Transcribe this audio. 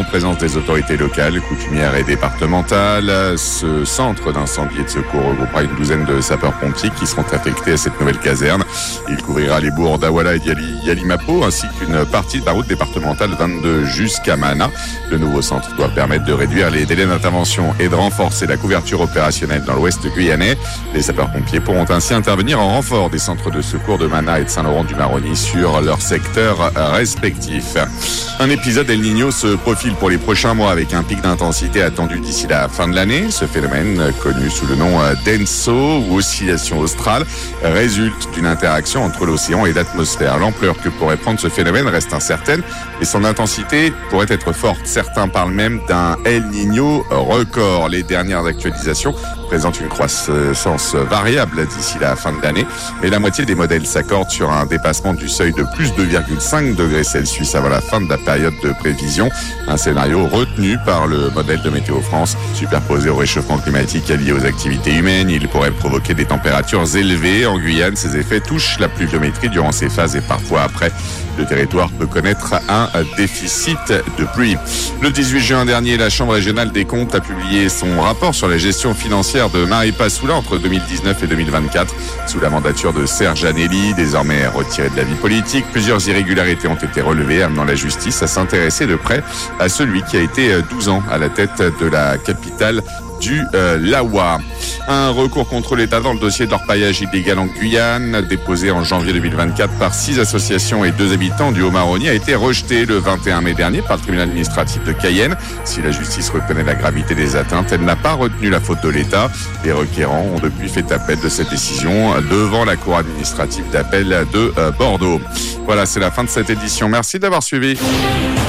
En présence des autorités locales, coutumières et départementales, ce centre d'incendie et de secours regroupera une douzaine de sapeurs-pompiers qui seront affectés à cette nouvelle caserne. Il couvrira les bourgs d'Awala et d'Yalimapo ainsi qu'une partie de la route départementale 22 jusqu'à Mana. Le nouveau centre doit permettre de réduire les délais d'intervention et de renforcer la couverture opérationnelle dans l'ouest guyanais. Les sapeurs-pompiers pourront ainsi intervenir en renfort des centres de secours de Mana et de Saint-Laurent-du-Maroni sur leur secteur respectif. Un épisode El Niño se profile pour les prochains mois avec un pic d'intensité attendu d'ici la fin de l'année. Ce phénomène, connu sous le nom d'ENSO ou oscillation australe, résulte d'une interaction entre l'océan et l'atmosphère. L'ampleur que pourrait prendre ce phénomène reste incertaine et son intensité pourrait être forte. Certains parlent même d'un El Niño record. Les dernières actualisations présentent une croissance variable d'ici la fin de l'année, mais la moitié des modèles s'accordent sur un dépassement du seuil de plus 2,5 degrés Celsius avant la fin de la période de prévision. Un scénario retenu par le modèle de Météo France. Superposé au réchauffement climatique lié aux activités humaines, il pourrait provoquer des températures élevées. En Guyane, ces effets touchent la pluviométrie durant ces phases et parfois après. Le territoire peut connaître un déficit de pluie. Le 18 juin dernier, la Chambre régionale des comptes a publié son rapport sur la gestion financière de Marie Passoula entre 2019 et 2024. Sous la mandature de Serge Anelli, désormais retiré de la vie politique, plusieurs irrégularités ont été relevées, amenant la justice à s'intéresser de près à celui qui a été 12 ans à la tête de la capitale du Lawa. Un recours contre l'État dans le dossier d'orpaillage illégal en Guyane, déposé en janvier 2024 par 6 associations et 2 habitants du Haut-Maroni, a été rejeté le 21 mai dernier par le tribunal administratif de Cayenne. Si la justice reconnaît la gravité des atteintes, elle n'a pas retenu la faute de l'État. Les requérants ont depuis fait appel de cette décision devant la cour administrative d'appel de Bordeaux. Voilà, c'est la fin de cette édition. Merci d'avoir suivi.